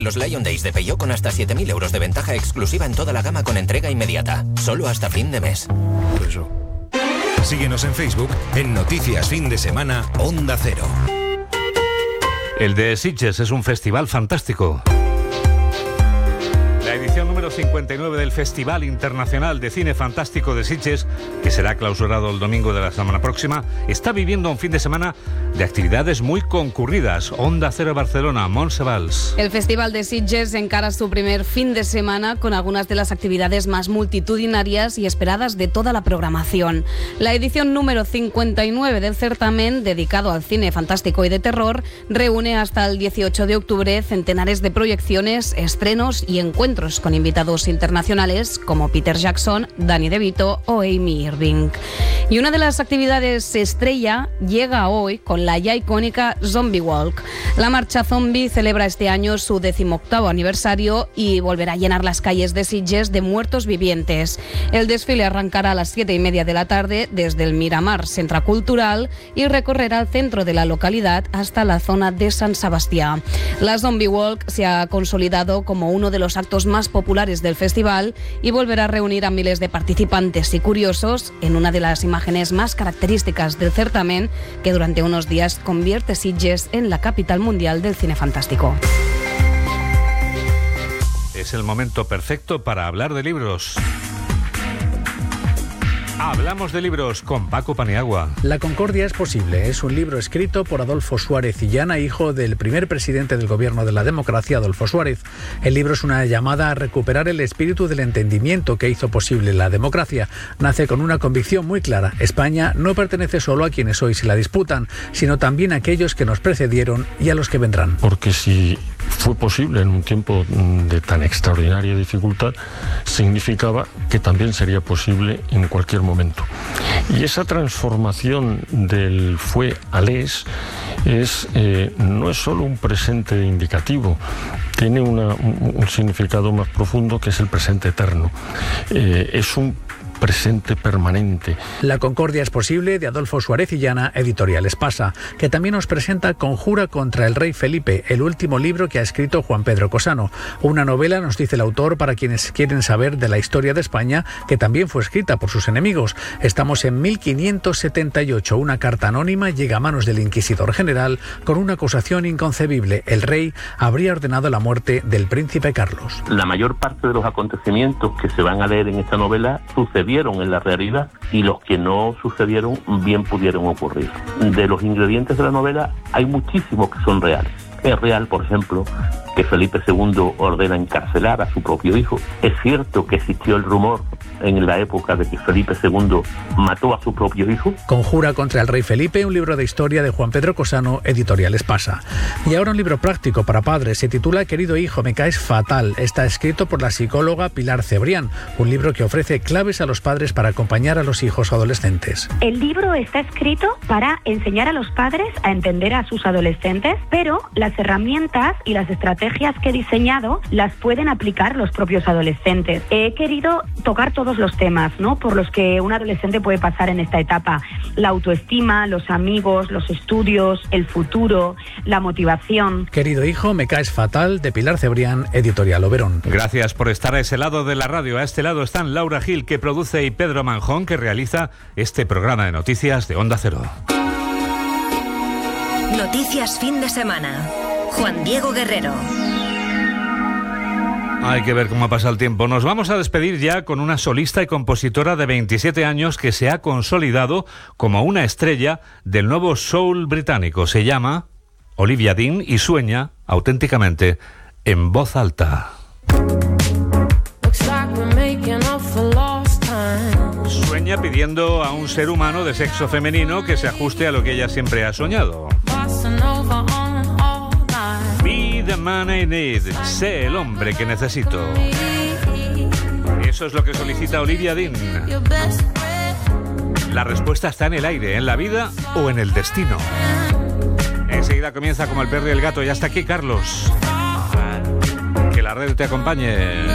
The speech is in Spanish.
Los Lion Days de Peugeot con hasta 7.000 euros de ventaja exclusiva en toda la gama con entrega inmediata. Solo hasta fin de mes. Eso. Síguenos en Facebook en Noticias Fin de Semana Onda Cero. El de Sitges es un festival fantástico. La edición número 59 del Festival Internacional de Cine Fantástico de Sitges, que será clausurado el domingo de la semana próxima, está viviendo un fin de semana de actividades muy concurridas. Onda Cero Barcelona, Montse Valls. El Festival de Sitges encara su primer fin de semana con algunas de las actividades más multitudinarias y esperadas de toda la programación. La edición número 59 del certamen, dedicado al cine fantástico y de terror, reúne hasta el 18 de octubre centenares de proyecciones, estrenos y encuentros con invitados internacionales como Peter Jackson, Danny DeVito o Amy Irving. Y una de las actividades estrella llega hoy con la ya icónica Zombie Walk. La marcha zombie celebra este año su 18º aniversario y volverá a llenar las calles de Sitges de muertos vivientes. El desfile arrancará a las 7:30 de la tarde desde el Miramar Centre Cultural y recorrerá el centro de la localidad hasta la zona de San Sebastián. La Zombie Walk se ha consolidado como uno de los actos más populares del festival y volverá a reunir a miles de participantes y curiosos en una de las imágenes más características del certamen, que durante unos días convierte Sitges en la capital mundial del cine fantástico. Es el momento perfecto para hablar de libros. Hablamos de libros con Paco Paniagua. La Concordia es posible. Es un libro escrito por Adolfo Suárez Illana, hijo del primer presidente del Gobierno de la Democracia, Adolfo Suárez. El libro es una llamada a recuperar el espíritu del entendimiento que hizo posible la democracia. Nace con una convicción muy clara. España no pertenece solo a quienes hoy se la disputan, sino también a aquellos que nos precedieron y a los que vendrán. Porque si fue posible en un tiempo de tan extraordinaria dificultad, significaba que también sería posible en cualquier momento. Y esa transformación del fue al es no es solo un presente indicativo, tiene un significado más profundo, que es el presente eterno. Es un presente permanente. La Concordia es posible, de Adolfo Suárez Illana, Editorial Espasa, que también nos presenta Conjura contra el rey Felipe, el último libro que ha escrito Juan Pedro Cosano. Una novela, nos dice el autor, para quienes quieren saber de la historia de España, que también fue escrita por sus enemigos. Estamos en 1578. Una carta anónima llega a manos del inquisidor general con una acusación inconcebible. El rey habría ordenado la muerte del príncipe Carlos. La mayor parte de los acontecimientos que se van a leer en esta novela sucedieron en la realidad, y los que no sucedieron bien pudieron ocurrir. De los ingredientes de la novela hay muchísimos que son reales. Es real, por ejemplo, que Felipe II ordena encarcelar a su propio hijo. Es cierto que existió el rumor en la época de que Felipe II mató a su propio hijo. Conjura contra el rey Felipe, un libro de historia de Juan Pedro Cosano, Editorial Espasa. Y ahora un libro práctico para padres. Se titula Querido hijo, me caes fatal. Está escrito por la psicóloga Pilar Cebrián. Un libro que ofrece claves a los padres para acompañar a los hijos adolescentes. El libro está escrito para enseñar a los padres a entender a sus adolescentes, pero las herramientas y las estrategias que he diseñado las pueden aplicar los propios adolescentes. He querido tocar todos los temas, ¿no?, por los que un adolescente puede pasar en esta etapa: la autoestima, los amigos, los estudios, el futuro, la motivación. Querido hijo, me caes fatal, de Pilar Cebrián, Editorial Oberón. Gracias por estar a ese lado de la radio. A este lado están Laura Gil, que produce, y Pedro Manjón, que realiza este programa de noticias de Onda Cero. Noticias Fin de Semana. Juan Diego Guerrero. Hay que ver cómo pasa el tiempo. Nos vamos a despedir ya con una solista y compositora de 27 años que se ha consolidado como una estrella del nuevo soul británico. Se llama Olivia Dean y sueña auténticamente en voz alta. Sueña pidiendo a un ser humano de sexo femenino que se ajuste a lo que ella siempre ha soñado. Be the man I need. Sé el hombre que necesito. Eso es lo que solicita Olivia Dean. La respuesta está en el aire, en la vida o en el destino. Enseguida comienza Como el perro y el gato. Y hasta aquí, Carlos. Que la red te acompañe.